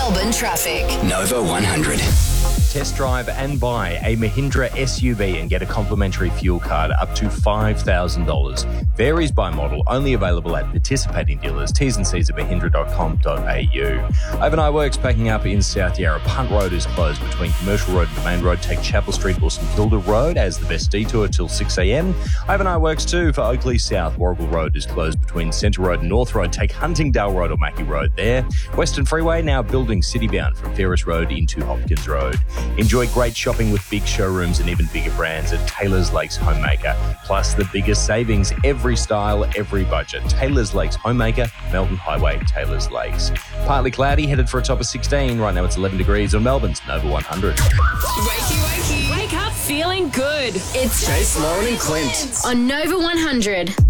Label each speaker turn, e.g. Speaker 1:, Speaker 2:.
Speaker 1: Melbourne traffic.
Speaker 2: Nova 100.
Speaker 3: Test drive and buy a Mahindra SUV and get a complimentary fuel card up to $5,000. Varies by model, only available at participating dealers. T's and C's at mahindra.com.au. Overnight works packing up in South Yarra. Punt Road is closed between Commercial Road and the Main Road. Take Chapel Street or St Kilda Road as the best detour till 6 a.m. Overnight works too for Oakley South. Warrigal Road is closed between Centre Road and North Road. Take Huntingdale Road or Mackie Road there. Western Freeway now building citybound from Ferris Road into Hopkins Road. Enjoy great shopping with big showrooms and even bigger brands at Taylor's Lakes Homemaker. Plus the biggest savings, every style, every budget. Taylor's Lakes Homemaker, Melbourne Highway, Taylor's Lakes. Partly cloudy, headed for a top of 16. Right now it's 11 degrees on Melbourne's Nova 100.
Speaker 1: Wakey.
Speaker 4: Wake up feeling good.
Speaker 1: It's
Speaker 2: Chase, Lauren and Clint.
Speaker 1: on Nova 100.